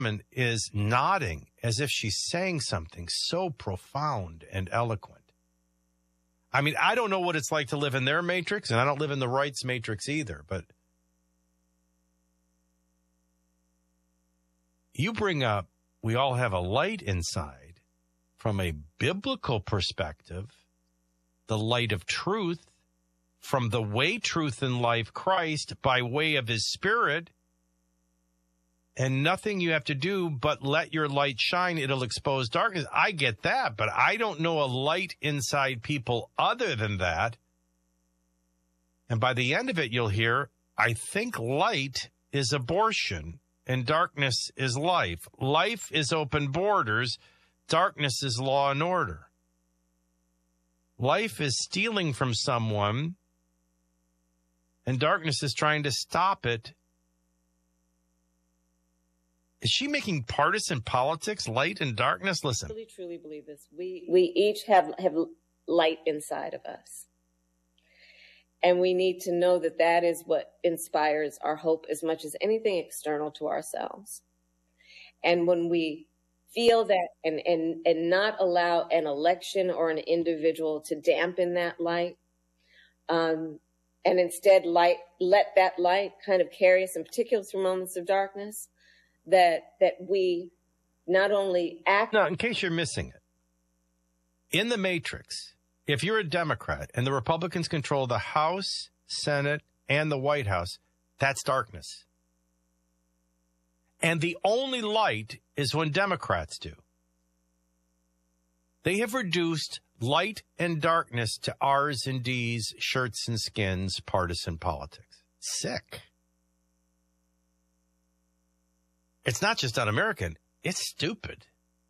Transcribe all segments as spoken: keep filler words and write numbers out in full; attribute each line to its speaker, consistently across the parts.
Speaker 1: woman is nodding as if she's saying something so profound and eloquent. I mean, I don't know what it's like to live in their matrix, and I don't live in the right's matrix either, but you bring up, we all have a light inside from a biblical perspective, the light of truth from the way, truth, and life, Christ, by way of his Spirit, and nothing you have to do but let your light shine. It'll expose darkness. I get that, but I don't know a light inside people other than that. And by the end of it, you'll hear, I think light is abortion and darkness is life. Life is open borders. Darkness is law and order. Life is stealing from someone, and darkness is trying to stop it. Is she making partisan politics, light and darkness? Listen.
Speaker 2: I really, truly believe this. We we each have, have light inside of us. And we need to know that that is what inspires our hope as much as anything external to ourselves. And when we feel that and, and, and not allow an election or an individual to dampen that light, um, and instead light, let that light kind of carry us, in particular through moments of darkness, that that we not only act...
Speaker 1: Now, in case you're missing it, in the Matrix, if you're a Democrat and the Republicans control the House, Senate, and the White House, that's darkness. And the only light is when Democrats do. They have reduced light and darkness to R's and D's, shirts and skins, partisan politics. Sick. It's not just un-American, it's stupid.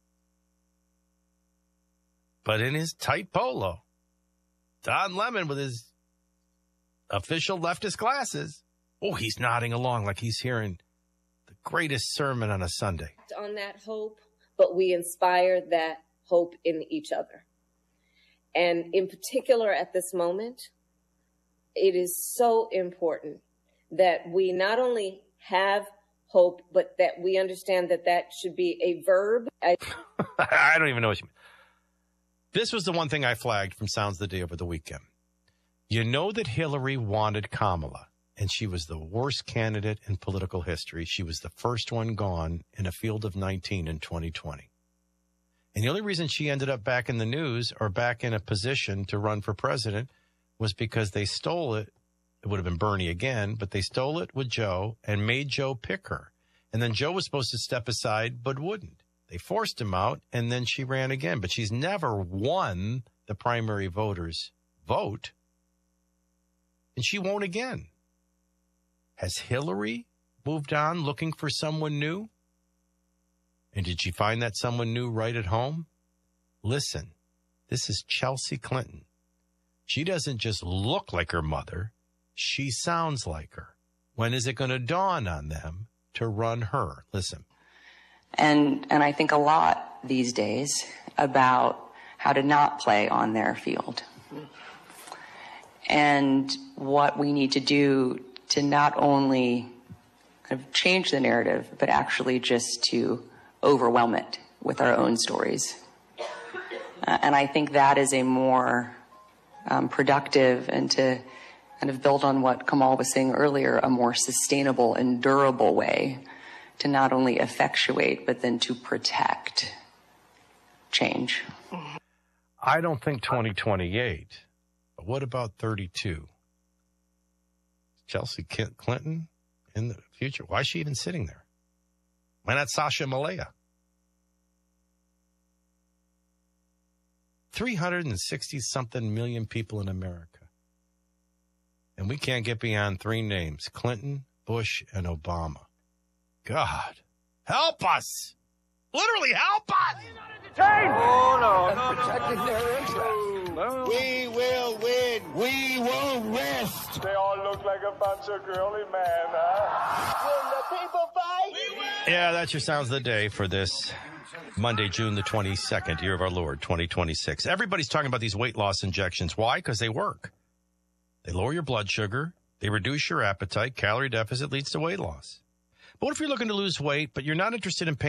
Speaker 1: But in his tight polo, Don Lemon with his official leftist glasses, oh, he's nodding along like he's hearing the greatest sermon on a Sunday.
Speaker 2: On that hope, but we inspire that hope in each other. And in particular at this moment, it is so important that we not only have hope, but that we understand that that should be a verb. I,
Speaker 1: I don't even know what you mean. This was the one thing I flagged from Sounds of the Day over the weekend. You know that Hillary wanted Kamala, and she was the worst candidate in political history. She was the first one gone in a field of nineteen in twenty twenty. And the only reason she ended up back in the news or back in a position to run for president was because they stole it. It would have been Bernie again, but they stole it with Joe and made Joe pick her. And then Joe was supposed to step aside, but wouldn't. They forced him out, and then she ran again. But she's never won the primary voters' vote, and she won't again. Has Hillary moved on looking for someone new? And did she find that someone new right at home? Listen, this is Chelsea Clinton. She doesn't just look like her mother. She sounds like her. When is it going to dawn on them to run her? Listen.
Speaker 3: And and I think a lot these days about how to not play on their field. And what we need to do to not only kind of change the narrative, but actually just to overwhelm it with our own stories. Uh, and I think that is a more um, productive and to kind of build on what Kamal was saying earlier, a more sustainable and durable way to not only effectuate, but then to protect change.
Speaker 1: I don't think twenty twenty-eight, but what about thirty-two? Chelsea Clinton in the future? Why is she even sitting there? Why not Sasha Malaya? three hundred sixty something million people in America. And we can't get beyond three names, Clinton, Bush, and Obama. God, help us. Literally help us.
Speaker 4: Oh, no, no, no. Protecting their interests. No. We will win. We won't rest.
Speaker 5: They all look like a bunch of girly men, huh?
Speaker 4: Will the people fight? We will.
Speaker 1: Yeah, that's your Sounds of the Day for this Monday, June the twenty-second, year of our Lord, twenty twenty-six. Everybody's talking about these weight loss injections. Why? Because they work. They lower your blood sugar. They reduce your appetite. Calorie deficit leads to weight loss. But what if you're looking to lose weight, but you're not interested in paying